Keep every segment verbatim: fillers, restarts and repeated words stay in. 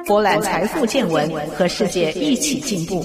博览财富见闻，和世界一起进步。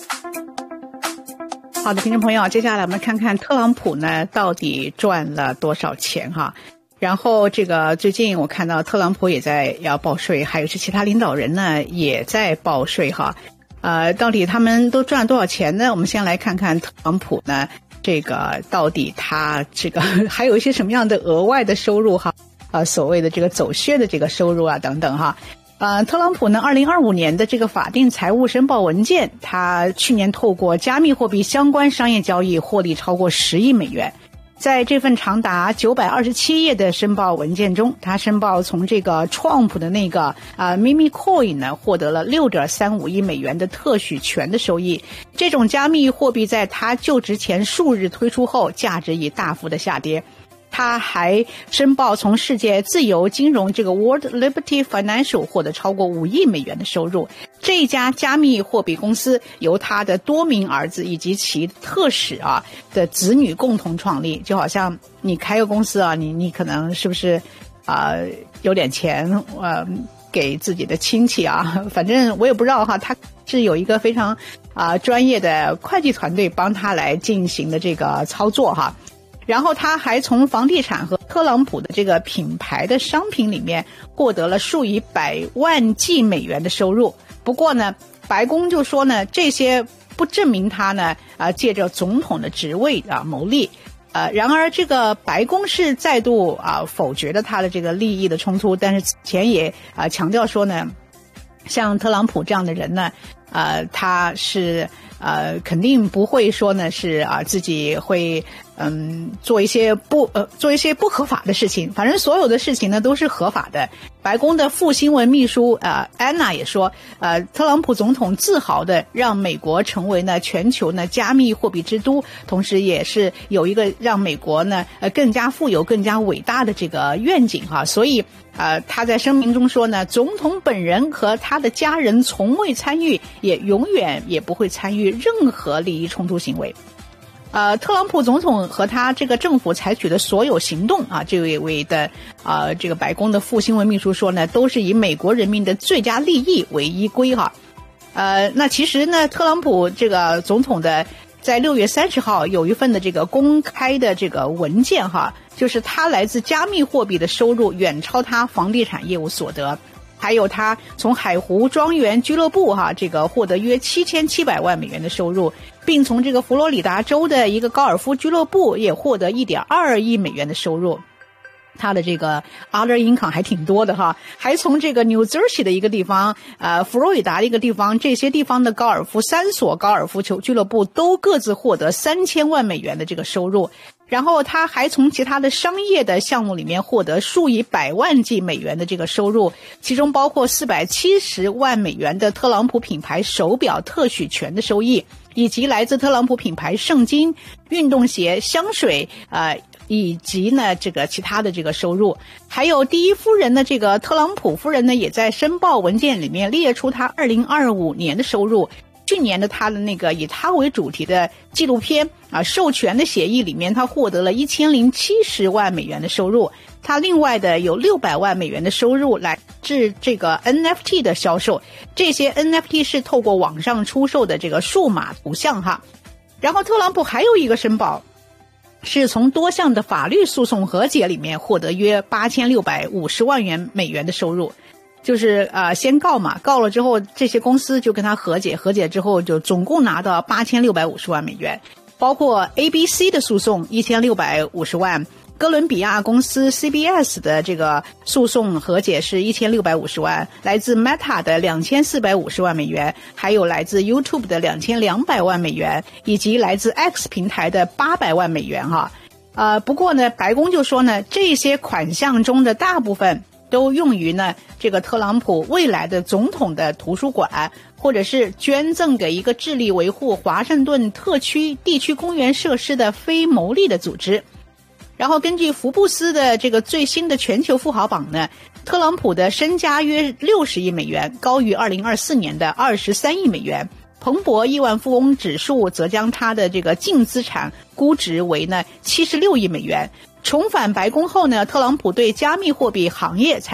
好的，听众朋友，接下来我们看看特朗普呢到底赚了多少钱哈。然后这个最近我看到特朗普也在要报税，还有是其他领导人呢也在报税哈。呃，到底他们都赚了多少钱呢？我们先来看看特朗普呢，这个到底他这个还有一些什么样的额外的收入哈？呃，所谓的这个走穴的这个收入啊等等哈。呃，特朗普呢，二零二五年的这个法定财务申报文件，他去年透过加密货币相关商业交易获利超过十亿美元。在这份长达九百二十七页的申报文件中，他申报从这个 Trump 的那个啊、呃、Meme Coin 呢获得了 六点三五亿美元的特许权的收益。这种加密货币在他就职前数日推出后，价值已大幅的下跌。他还申报从世界自由金融这个 World Liberty Financial 获得超过五亿美元的收入。这家加密货币公司由他的多名儿子以及其特使啊的子女共同创立，就好像你开个公司啊，你你可能是不是啊、呃、有点钱呃给自己的亲戚啊，反正我也不知道哈，他是有一个非常啊、呃、专业的会计团队帮他来进行的这个操作哈。然后他还从房地产和特朗普的这个品牌的商品里面获得了数以百万计美元的收入。不过呢，白宫就说呢，这些不证明他呢啊、呃、借着总统的职位啊牟利。呃，然而这个白宫是再度啊、呃、否决了他的这个利益的冲突，但是此前也啊、呃、强调说呢，像特朗普这样的人呢，呃，他是呃肯定不会说呢是啊、呃、自己会嗯做一些不呃做一些不合法的事情，反正所有的事情呢都是合法的。白宫的副新闻秘书呃安娜也说，呃特朗普总统自豪的让美国成为呢全球呢加密货币之都，同时也是有一个让美国呢呃更加富有、更加伟大的这个愿景哈。所以呃他在声明中说呢，总统本人和他的家人从未参与，也永远也不会参与任何利益冲突行为。呃，特朗普总统和他这个政府采取的所有行动啊，这位的呃这个白宫的副新闻秘书说呢，都是以美国人民的最佳利益为依归哈。呃，那其实呢，特朗普这个总统的在六月三十号有一份的这个公开的这个文件哈，就是他来自加密货币的收入远超他房地产业务所得。还有他从海湖庄园俱乐部哈这个获得约七千七百万美元的收入，并从这个佛罗里达州的一个高尔夫俱乐部也获得 一点二亿美元的收入。他的这个 other income 还挺多的哈，还从这个 New Jersey 的一个地方呃佛罗里达的一个地方，这些地方的高尔夫三所高尔夫球俱乐部都各自获得三千万美元的这个收入。然后他还从其他的商业的项目里面获得数以百万计美元的这个收入，其中包括四百七十万美元的特朗普品牌手表特许权的收益，以及来自特朗普品牌圣经、运动鞋、香水呃以及呢这个其他的这个收入。还有第一夫人的这个特朗普夫人呢，也在申报文件里面列出他二零二五年的收入。去年的他的那个以他为主题的纪录片啊授权的协议里面，他获得了一千零七十万美元的收入。他另外的有六百万美元的收入来自这个 N F T 的销售，这些 N F T 是透过网上出售的这个数码图像哈。然后特朗普还有一个申报，是从多项的法律诉讼和解里面获得约八千六百五十万元美元的收入。就是呃先告嘛，告了之后这些公司就跟他和解，和解之后就总共拿到八千六百五十万美元，包括 A B C 的诉讼一千六百五十万，哥伦比亚公司 C B S 的这个诉讼和解是一千六百五十万，来自 Meta 的两千四百五十万美元，还有来自 YouTube 的两千两百万美元，以及来自 X 平台的八百万美元哈。呃，不过呢，白宫就说呢，这些款项中的大部分都用于呢这个特朗普未来的总统的图书馆，或者是捐赠给一个致力维护华盛顿特区地区公园设施的非牟利的组织。然后根据福布斯的这个最新的全球富豪榜呢，特朗普的身家约六十亿美元，高于二零二四年的二十三亿美元。彭博亿万富翁指数则将他的这个净资产估值为呢七十六亿美元。重返白宫后呢，特朗普对加密货币行业